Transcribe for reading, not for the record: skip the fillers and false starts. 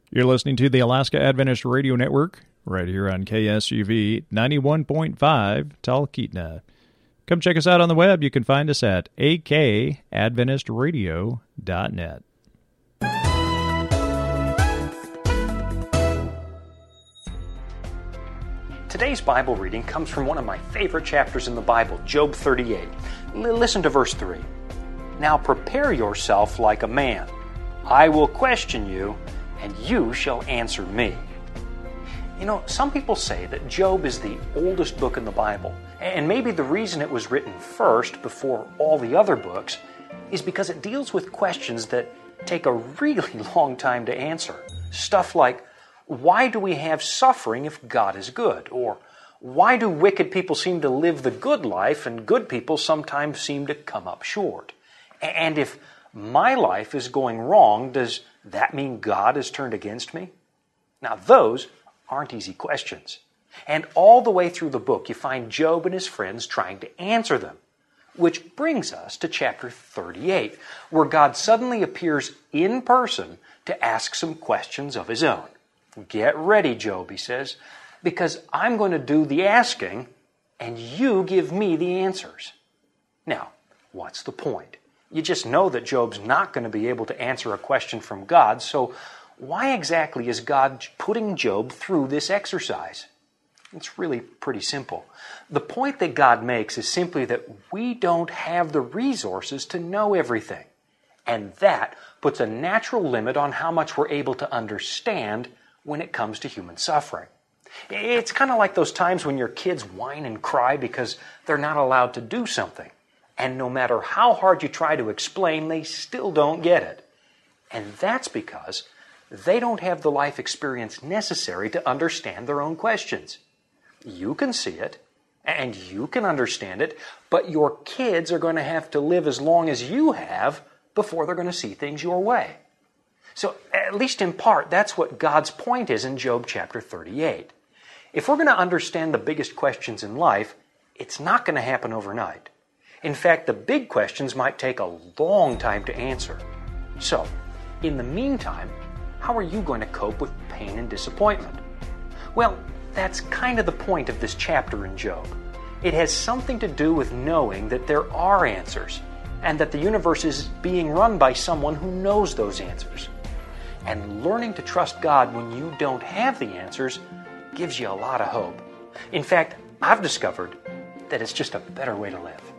You're listening to the Alaska Adventist Radio Network, right here on KSUV 91.5 Talkeetna. Come check us out on the web. You can find us at akadventistradio.net. Today's Bible reading comes from one of my favorite chapters in the Bible, Job 38. Listen to verse 3. Now prepare yourself like a man. I will question you, and you shall answer me. You know, some people say that Job is the oldest book in the Bible, and maybe the reason it was written first before all the other books is because it deals with questions that take a really long time to answer. Stuff like, why do we have suffering if God is good? Or, why do wicked people seem to live the good life and good people sometimes seem to come up short? And if my life is going wrong, does that mean God has turned against me? Now, those aren't easy questions. And all the way through the book, you find Job and his friends trying to answer them. Which brings us to chapter 38, where God suddenly appears in person to ask some questions of his own. Get ready, Job, he says, because I'm going to do the asking, and you give me the answers. Now, what's the point? You just know that Job's not going to be able to answer a question from God, so why exactly is God putting Job through this exercise? It's really pretty simple. The point that God makes is simply that we don't have the resources to know everything. And that puts a natural limit on how much we're able to understand when it comes to human suffering. It's kind of like those times when your kids whine and cry because they're not allowed to do something. And no matter how hard you try to explain, they still don't get it. And that's because they don't have the life experience necessary to understand their own questions. You can see it, and you can understand it, but your kids are going to have to live as long as you have before they're going to see things your way. So, at least in part, that's what God's point is in Job chapter 38. If we're going to understand the biggest questions in life, it's not going to happen overnight. In fact, the big questions might take a long time to answer. So, in the meantime, how are you going to cope with pain and disappointment? Well, that's kind of the point of this chapter in Job. It has something to do with knowing that there are answers, and that the universe is being run by someone who knows those answers. And learning to trust God when you don't have the answers gives you a lot of hope. In fact, I've discovered that it's just a better way to live.